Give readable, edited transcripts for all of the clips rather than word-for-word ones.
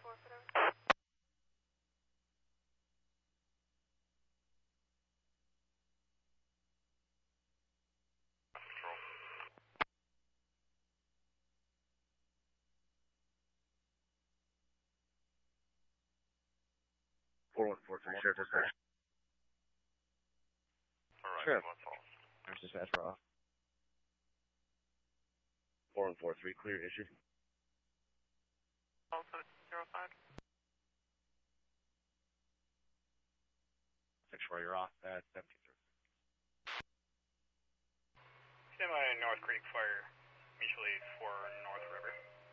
4143, Sheriff Dispatch. Alright, Sheriff. what's all? Sheriff Dispatch, we're off. 4143, clear issued. Also 05? 6-4, you're off at 17. Stand by North Creek Fire, mutual aid for North River.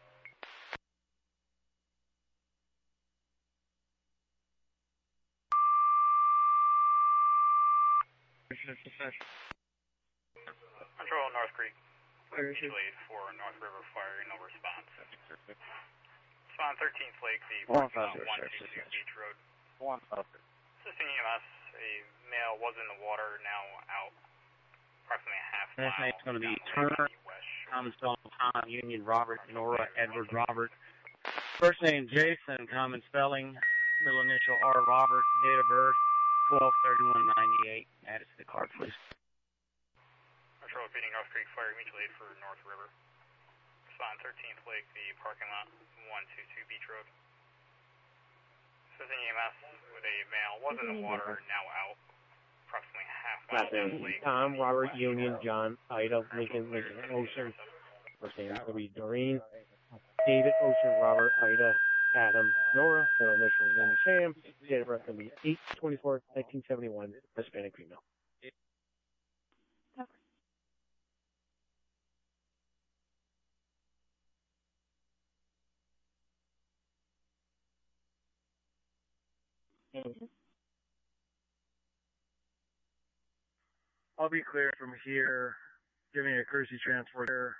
Control North Creek, mutual aid for North River Fire, no response. Spawn 13th Lake, the 122 Beach Road. Assisting EMS, a male was in the water, now out approximately a half mile. Next name's going to be Turner, common spelling Tom, Union, Robert, Nora, Edward, Robert. First name Jason, common spelling, middle initial R, Robert, date of birth 12/31/98. Add it to the card, please. Control repeating North Creek Fire, mutual aid for North River. Spawn 13th Lake, the parking lot, 122 Beach Road. Assisting EMS with a male was in the water, now out approximately a half mile down the lake. Tom, Robert, Union, John, Ida, Lincoln, Ocean. First name will be Doreen, David, Ocean, Robert, Ida, Adam, Nora, middle initials name is Sam, date of birth will be 8/24/1971, Hispanic female. I'll be clear from here, giving a courtesy transport there.